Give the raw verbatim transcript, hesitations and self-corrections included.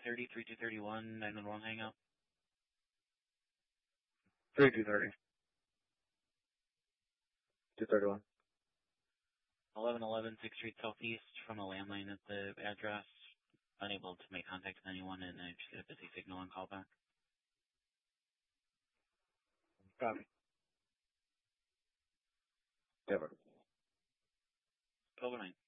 thirty, three two three one, nine one one hangout. three two thirty. two thirty-one. eleven eleven sixth Street Southeast from a landline at the address. Unable to make contact with anyone, and I just get a busy signal on callback. Copy. Never. Overnight.